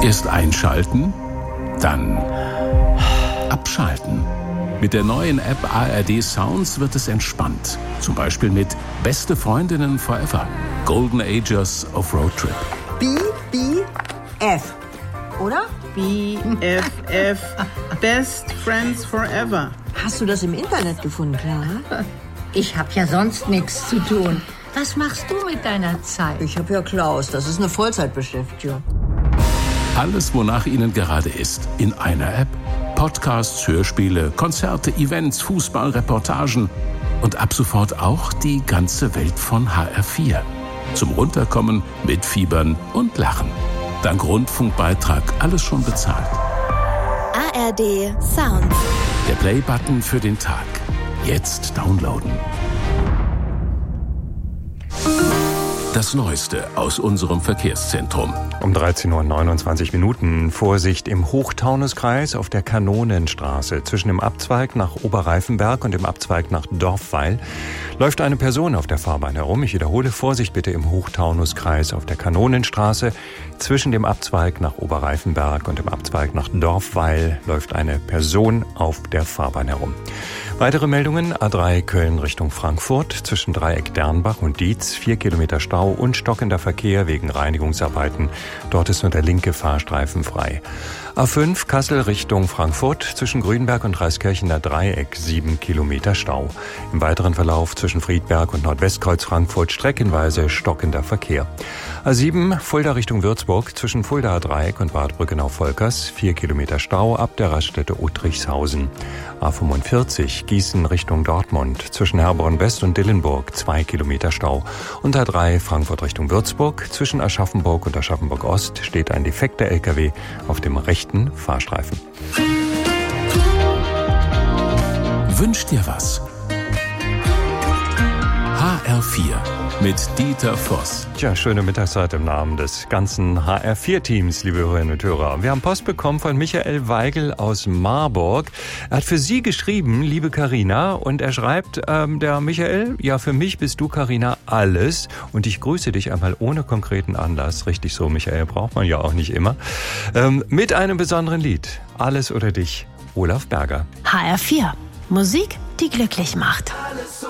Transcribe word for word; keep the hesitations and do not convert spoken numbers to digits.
Erst einschalten, dann abschalten. Mit der neuen App A R D Sounds wird es entspannt. Zum Beispiel mit Beste Freundinnen Forever. Golden Ages of Road Trip. B, B, F. Oder? B F F. Best Friends Forever. Hast du das im Internet gefunden, Clara? Ich hab ja sonst nichts zu tun. Was machst du mit deiner Zeit? Ich hab ja Klaus. Das ist eine Vollzeitbeschäftigung. Alles, wonach Ihnen gerade ist, in einer App. Podcasts, Hörspiele, Konzerte, Events, Fußball, Reportagen und ab sofort auch die ganze Welt von H R vier. Zum Runterkommen, mitfiebern und lachen. Dank Rundfunkbeitrag alles schon bezahlt. A R D Sounds. Der Play-Button für den Tag. Jetzt downloaden. Das Neueste aus unserem Verkehrszentrum. Um dreizehn Uhr neunundzwanzig Minuten. Vorsicht im Hochtaunuskreis auf der Kanonenstraße. Zwischen dem Abzweig nach Oberreifenberg und dem Abzweig nach Dorfweil läuft eine Person auf der Fahrbahn herum. Ich wiederhole, Vorsicht bitte im Hochtaunuskreis auf der Kanonenstraße. Zwischen dem Abzweig nach Oberreifenberg und dem Abzweig nach Dorfweil läuft eine Person auf der Fahrbahn herum. Weitere Meldungen: A drei Köln Richtung Frankfurt, zwischen Dreieck Dernbach und Dietz, vier Kilometer Stau und stockender Verkehr wegen Reinigungsarbeiten. Dort ist nur der linke Fahrstreifen frei. A fünf Kassel Richtung Frankfurt, zwischen Grünberg und Reiskirchener Dreieck, sieben Kilometer Stau. Im weiteren Verlauf zwischen Friedberg und Nordwestkreuz Frankfurt streckenweise stockender Verkehr. A sieben Fulda Richtung Würzburg, zwischen Fuldaer Dreieck und Bad Brückenau-Volkers, vier Kilometer Stau ab der Raststätte Uttrichshausen. A fünfundvierzig Gießen Richtung Dortmund, zwischen Herborn West und Dillenburg, zwei Kilometer Stau. Und A drei Frankfurt Richtung Würzburg, zwischen Aschaffenburg und Aschaffenburg Ost steht ein defekter L K W auf dem rechten Fahrstreifen. Wünsch dir was? H R vier mit Dieter Voss. Tja, schöne Mittagszeit im Namen des ganzen H R vier Teams, liebe Hörerinnen und Hörer. Wir haben Post bekommen von Michael Weigel aus Marburg. Er hat für Sie geschrieben, liebe Carina, und er schreibt, ähm, der Michael, ja, für mich bist du, Carina, alles, und ich grüße dich einmal ohne konkreten Anlass. Richtig so, Michael, braucht man ja auch nicht immer. Ähm, mit einem besonderen Lied. Alles oder dich, Olaf Berger. H R vier. Musik, die glücklich macht. Alles